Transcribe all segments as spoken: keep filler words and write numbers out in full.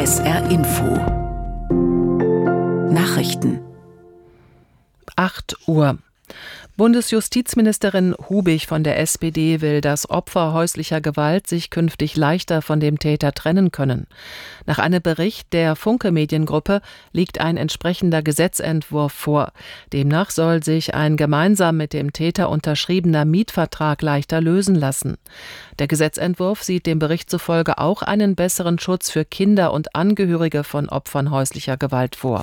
S R Info Nachrichten. acht Uhr. Bundesjustizministerin Hubig von der S P D will, dass Opfer häuslicher Gewalt sich künftig leichter von dem Täter trennen können. Nach einem Bericht der Funke-Mediengruppe liegt ein entsprechender Gesetzentwurf vor. Demnach soll sich ein gemeinsam mit dem Täter unterschriebener Mietvertrag leichter lösen lassen. Der Gesetzentwurf sieht dem Bericht zufolge auch einen besseren Schutz für Kinder und Angehörige von Opfern häuslicher Gewalt vor.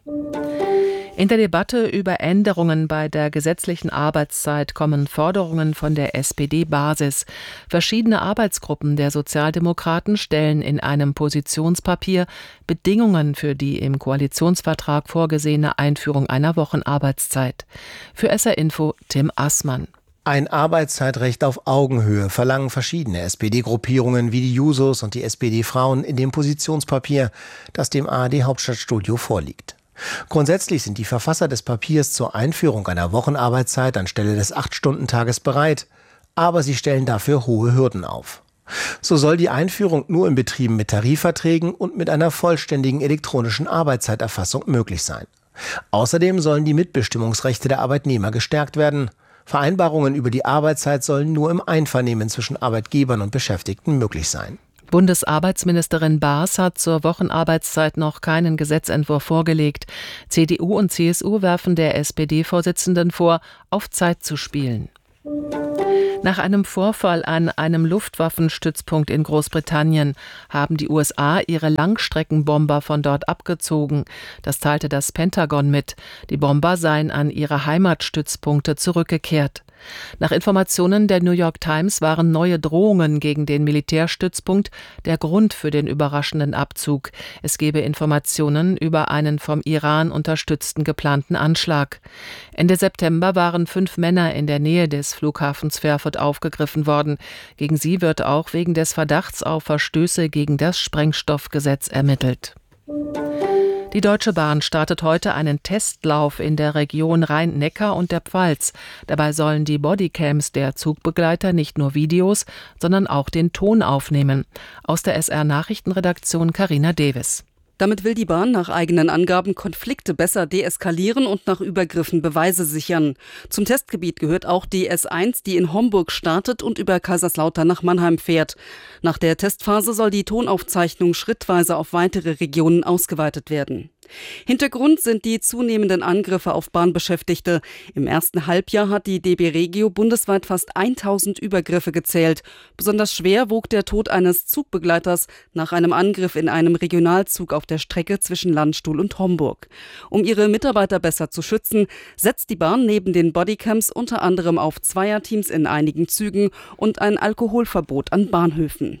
In der Debatte über Änderungen bei der gesetzlichen Arbeitszeit kommen Forderungen von der S P D-Basis. Verschiedene Arbeitsgruppen der Sozialdemokraten stellen in einem Positionspapier Bedingungen für die im Koalitionsvertrag vorgesehene Einführung einer Wochenarbeitszeit. Für S R Info Tim Assmann. Ein Arbeitszeitrecht auf Augenhöhe verlangen verschiedene S P D-Gruppierungen wie die Jusos und die S P D-Frauen in dem Positionspapier, das dem A R D-Hauptstadtstudio vorliegt. Grundsätzlich sind die Verfasser des Papiers zur Einführung einer Wochenarbeitszeit anstelle des acht-Stunden-Tages bereit, aber sie stellen dafür hohe Hürden auf. So soll die Einführung nur in Betrieben mit Tarifverträgen und mit einer vollständigen elektronischen Arbeitszeiterfassung möglich sein. Außerdem sollen die Mitbestimmungsrechte der Arbeitnehmer gestärkt werden. Vereinbarungen über die Arbeitszeit sollen nur im Einvernehmen zwischen Arbeitgebern und Beschäftigten möglich sein. Bundesarbeitsministerin Baas hat zur Wochenarbeitszeit noch keinen Gesetzentwurf vorgelegt. C D U und C S U werfen der S P D-Vorsitzenden vor, auf Zeit zu spielen. Nach einem Vorfall an einem Luftwaffenstützpunkt in Großbritannien haben die U S A ihre Langstreckenbomber von dort abgezogen. Das teilte das Pentagon mit. Die Bomber seien an ihre Heimatstützpunkte zurückgekehrt. Nach Informationen der New York Times waren neue Drohungen gegen den Militärstützpunkt der Grund für den überraschenden Abzug. Es gebe Informationen über einen vom Iran unterstützten geplanten Anschlag. Ende September waren fünf Männer in der Nähe des Flughafens Fairfield aufgegriffen worden. Gegen sie wird auch wegen des Verdachts auf Verstöße gegen das Sprengstoffgesetz ermittelt. Die Deutsche Bahn startet heute einen Testlauf in der Region Rhein-Neckar und der Pfalz. Dabei sollen die Bodycams der Zugbegleiter nicht nur Videos, sondern auch den Ton aufnehmen. Aus der S R-Nachrichtenredaktion Carina Davis. Damit will die Bahn nach eigenen Angaben Konflikte besser deeskalieren und nach Übergriffen Beweise sichern. Zum Testgebiet gehört auch die S eins, die in Homburg startet und über Kaiserslautern nach Mannheim fährt. Nach der Testphase soll die Tonaufzeichnung schrittweise auf weitere Regionen ausgeweitet werden. Hintergrund sind die zunehmenden Angriffe auf Bahnbeschäftigte. Im ersten Halbjahr hat die D B Regio bundesweit fast tausend Übergriffe gezählt. Besonders schwer wog der Tod eines Zugbegleiters nach einem Angriff in einem Regionalzug auf der Strecke zwischen Landstuhl und Homburg. Um ihre Mitarbeiter besser zu schützen, setzt die Bahn neben den Bodycams unter anderem auf Zweierteams in einigen Zügen und ein Alkoholverbot an Bahnhöfen.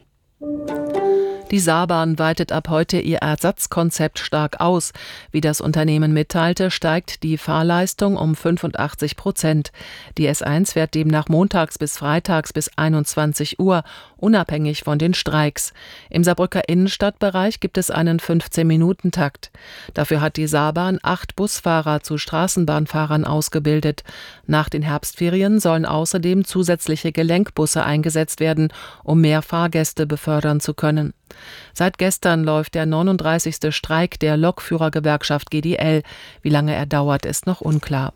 Die Saarbahn weitet ab heute ihr Ersatzkonzept stark aus. Wie das Unternehmen mitteilte, steigt die Fahrleistung um fünfundachtzig Prozent. Die S eins fährt demnach montags bis freitags bis einundzwanzig Uhr, unabhängig von den Streiks. Im Saarbrücker Innenstadtbereich gibt es einen fünfzehn-Minuten-Takt. Dafür hat die Saarbahn acht Busfahrer zu Straßenbahnfahrern ausgebildet. Nach den Herbstferien sollen außerdem zusätzliche Gelenkbusse eingesetzt werden, um mehr Fahrgäste befördern zu können. Seit gestern läuft der neununddreißigste Streik der Lokführergewerkschaft G D L. Wie lange er dauert, ist noch unklar.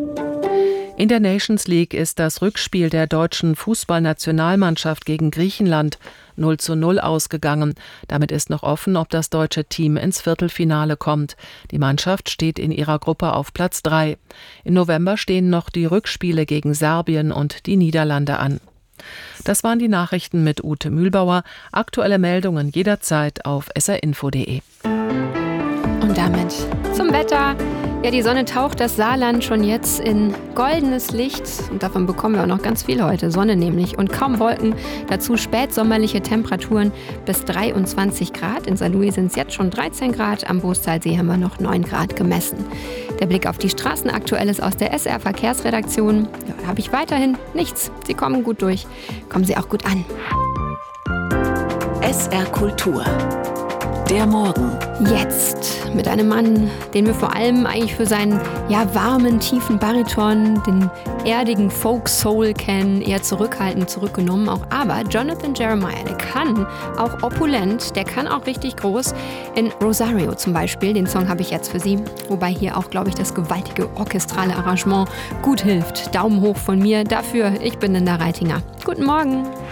In der Nations League ist das Rückspiel der deutschen Fußballnationalmannschaft gegen Griechenland null zu null ausgegangen. Damit ist noch offen, ob das deutsche Team ins Viertelfinale kommt. Die Mannschaft steht in ihrer Gruppe auf Platz drei. Im November stehen noch die Rückspiele gegen Serbien und die Niederlande an. Das waren die Nachrichten mit Ute Mühlbauer. Aktuelle Meldungen jederzeit auf s r info punkt d e. Und damit zum Wetter. Ja, die Sonne taucht das Saarland schon jetzt in goldenes Licht. Und davon bekommen wir auch noch ganz viel heute. Sonne nämlich und kaum Wolken. Dazu spätsommerliche Temperaturen bis dreiundzwanzig Grad. In Saarlouis sind es jetzt schon dreizehn Grad. Am Boostalsee haben wir noch neun Grad gemessen. Der Blick auf die Straßen, Aktuelles aus der S R-Verkehrsredaktion. Ja, habe ich weiterhin nichts. Sie kommen gut durch. Kommen Sie auch gut an. S R Kultur. Der Morgen. Jetzt mit einem Mann, den wir vor allem eigentlich für seinen ja, warmen, tiefen Bariton, den erdigen Folk-Soul kennen, eher zurückhaltend, zurückgenommen auch. Aber Jonathan Jeremiah, der kann auch opulent, der kann auch richtig groß. In Rosario zum Beispiel, den Song habe ich jetzt für Sie. Wobei hier auch, glaube ich, das gewaltige orchestrale Arrangement gut hilft. Daumen hoch von mir dafür. Ich bin Linda Reitinger. Guten Morgen.